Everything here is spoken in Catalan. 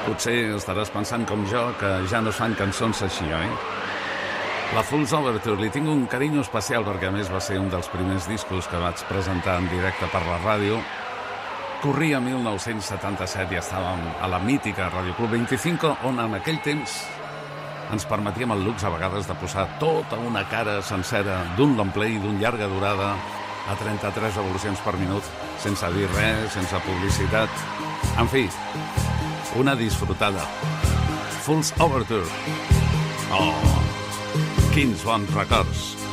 Potser estaràs pensant com jo que ja no es fan cançons així, oi? La Fool's Overture li tinc un carinyo especial perquè a més va ser un dels primers discos que vaig presentar en directe per la ràdio. Corria 1977 i estàvem a la mítica Ràdio Club 25, on en aquell temps ens permetíem el luxe a vegades de posar tota una cara sencera d'un long play d'un llarga durada a 33 revolucions per minut, sense dir res, sense publicitat. En fi, una disfrutada. Fool's Overture. Oh, quins bons records.